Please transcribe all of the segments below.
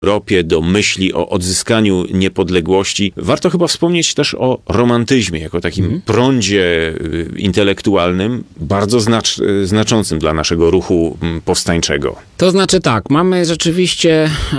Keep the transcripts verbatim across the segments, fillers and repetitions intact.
Europie, do myśli o odzyskaniu niepodległości. Warto chyba wspomnieć też o romantyzmie, jako takim mm. prądzie intelektualnym, bardzo znacz, znaczącym dla naszego ruchu powstańczego. To znaczy tak, mamy rzeczywiście e,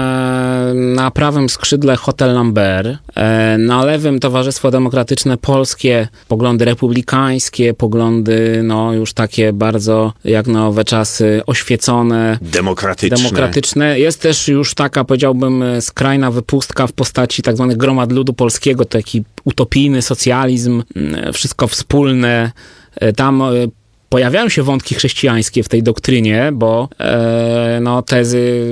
na prawym skrzydle Hotel Lambert, e, na lewym Towarzystwo Demokratyczne Polskie, poglądy republikańskie, poglądy no już takie bardzo jak na owe czasy oświecone, demokratyczne. demokratyczne. Jest też już taka, powiedziałbym, skrajna wypustka w postaci tak zwanych gromad ludu polskiego, taki utopijny socjalizm, wszystko wspólne. Tam pojawiają się wątki chrześcijańskie w tej doktrynie, bo e, no, tezy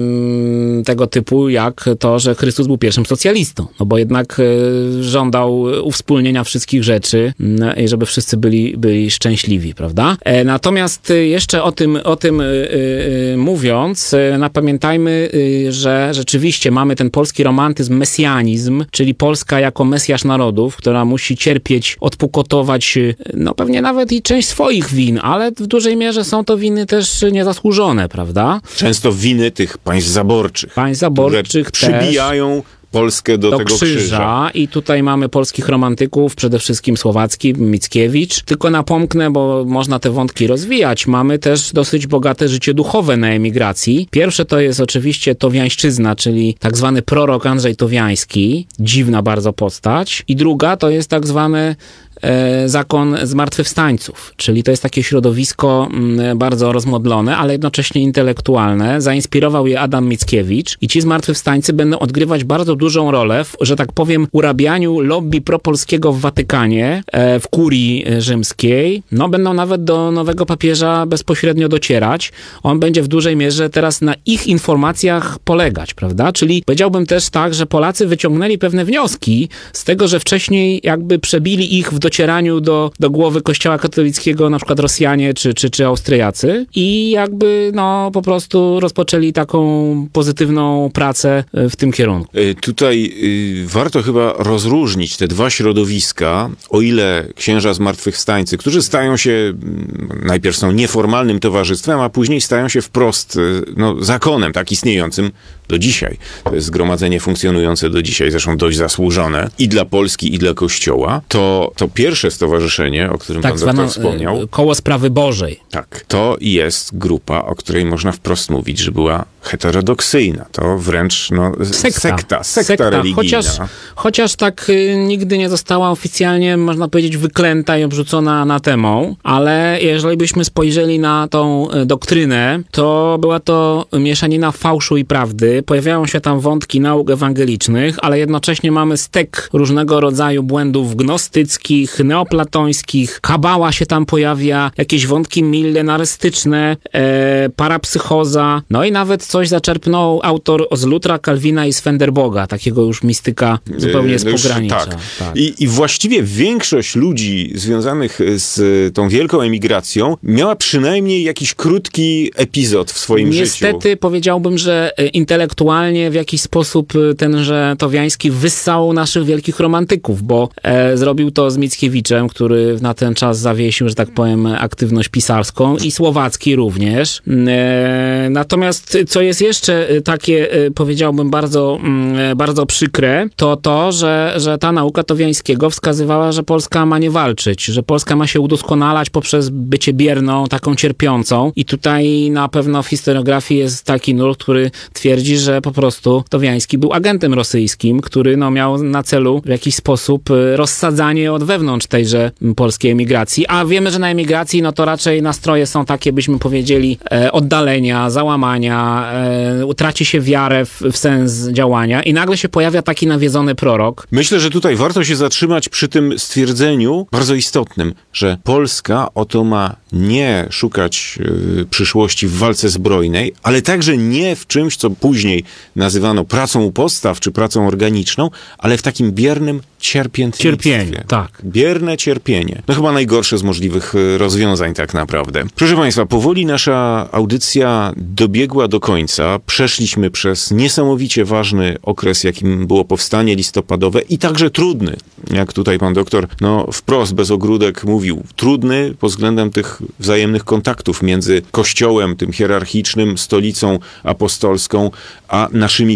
m, tego typu jak to, że Chrystus był pierwszym socjalistą, no bo jednak e, żądał uwspólnienia wszystkich rzeczy m, i żeby wszyscy byli, byli szczęśliwi, prawda? E, natomiast jeszcze o tym, o tym e, e, mówiąc, e, no, pamiętajmy, e, że rzeczywiście mamy ten polski romantyzm, mesjanizm, czyli Polska jako mesjasz narodów, która musi cierpieć, odpukotować, no pewnie nawet i część swoich win, ale w dużej mierze są to winy też niezasłużone, prawda? Często winy tych państw zaborczych. Państw zaborczych które przybijają Polskę do, do tego krzyża. krzyża. I tutaj mamy polskich romantyków, przede wszystkim Słowacki, Mickiewicz. Tylko napomknę, bo można te wątki rozwijać. Mamy też dosyć bogate życie duchowe na emigracji. Pierwsze to jest oczywiście Towiańszczyzna, czyli tak zwany prorok Andrzej Towiański. Dziwna bardzo postać. I druga to jest tak zwany e, zakon zmartwychwstańców, czyli to jest takie środowisko m, bardzo rozmodlone, ale jednocześnie intelektualne. Zainspirował je Adam Mickiewicz i ci zmartwychwstańcy będą odgrywać bardzo dużą rolę w, że tak powiem, urabianiu lobby propolskiego w Watykanie, e, w kurii rzymskiej. No będą nawet do nowego papieża bezpośrednio docierać. On będzie w dużej mierze teraz na ich informacjach polegać, prawda? Czyli powiedziałbym też tak, że Polacy wyciągnęli pewne wnioski z tego, że wcześniej jakby przebili ich w docieraniu do, do głowy Kościoła katolickiego, na przykład Rosjanie czy, czy, czy Austriacy i jakby no po prostu rozpoczęli taką pozytywną pracę w tym kierunku. Tutaj y, warto chyba rozróżnić te dwa środowiska, o ile księża zmartwychwstańcy, którzy stają się, y, najpierw są nieformalnym towarzystwem, a później stają się wprost y, no, zakonem, tak istniejącym do dzisiaj. To jest zgromadzenie funkcjonujące do dzisiaj, zresztą dość zasłużone i dla Polski, i dla Kościoła. To, to pierwsze stowarzyszenie, o którym tak pan doktor zwana, wspomniał. Koło Sprawy Bożej. Tak. To jest grupa, o której można wprost mówić, że była heterodoksyjna. To wręcz no, sekta. Sekta, sekta, sekta religijna. Chociaż, chociaż tak y, nigdy nie została oficjalnie, można powiedzieć, wyklęta i obrzucona anatemą, ale jeżeli byśmy spojrzeli na tą y, doktrynę, to była to mieszanina fałszu i prawdy. Pojawiają się tam wątki nauk ewangelicznych, ale jednocześnie mamy stek różnego rodzaju błędów gnostyckich, neoplatońskich, kabała się tam pojawia, jakieś wątki milenarystyczne, e, parapsychoza, no i nawet coś zaczerpnął autor z Lutra, Kalwina i Swenderboga, takiego już mistyka zupełnie z no już, pogranicza. Tak. Tak. I, I właściwie większość ludzi związanych z tą wielką emigracją miała przynajmniej jakiś krótki epizod w swoim Niestety, życiu. Niestety powiedziałbym, że intelektualnie w jakiś sposób tenże Towiański wyssał naszych wielkich romantyków, bo e, zrobił to z Mickiewiczem, który na ten czas zawiesił, że tak powiem, aktywność pisarską i Słowacki również. E, natomiast co jest jeszcze takie, e, powiedziałbym, bardzo, m, bardzo przykre, to to, że, że ta nauka Towiańskiego wskazywała, że Polska ma nie walczyć, że Polska ma się udoskonalać poprzez bycie bierną, taką cierpiącą i tutaj na pewno w historiografii jest taki nurt, który twierdzi, że po prostu Towiański był agentem rosyjskim, który no, miał na celu w jakiś sposób rozsadzanie od wewnątrz tejże polskiej emigracji, a wiemy, że na emigracji no to raczej nastroje są takie, byśmy powiedzieli, e, oddalenia, załamania, e, utraci się wiarę w, w sens działania i nagle się pojawia taki nawiedzony prorok. Myślę, że tutaj warto się zatrzymać przy tym stwierdzeniu bardzo istotnym, że Polska oto ma nie szukać y, przyszłości w walce zbrojnej, ale także nie w czymś, co później nazywano pracą u podstaw czy pracą organiczną, ale w takim biernym cierpiętnictwie. Cierpienie, tak. Bierne cierpienie. No chyba najgorsze z możliwych rozwiązań tak naprawdę. Proszę Państwa, powoli nasza audycja dobiegła do końca. Przeszliśmy przez niesamowicie ważny okres, jakim było powstanie listopadowe i także trudny, jak tutaj pan doktor no wprost, bez ogródek mówił. Trudny pod względem tych wzajemnych kontaktów między Kościołem, tym hierarchicznym, stolicą apostolską, a naszymi